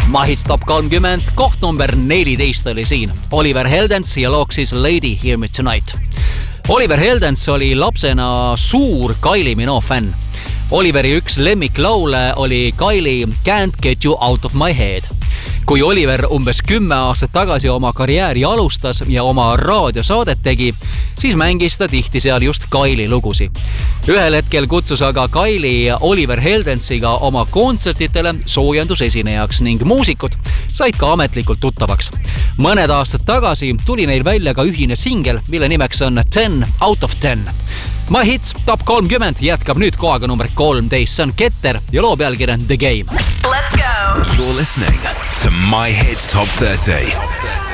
My Hits Top 30, koht number 14 oli siin. Oliver Heldens ja loog siis Lady Hear Me Tonight. Oliver Heldens oli lapsena suur Kylie Minogue fänn. Oliveri üks lemmiklaule oli Kylie Can't Get You Out of My Head. Kui Oliver umbes 10 aastat tagasi oma karjääri alustas ja oma raadiosaadet tegi, siis mängis ta tihti seal just Kylie lugusi. Ühel hetkel kutsus aga Kylie Oliver Heldensiga oma kontsertitele soojendusesinejaks ning muusikud said ka ametlikult tuttavaks. Mõned aastad tagasi tuli neil välja ka ühine singel, mille nimeks on 10 out of 10. My Hits Top 30 jätkab nüüd kohaga number 13. See on Ketter ja loo pealkiri on The Game. Let's go! You're listening to My Hits Top 30.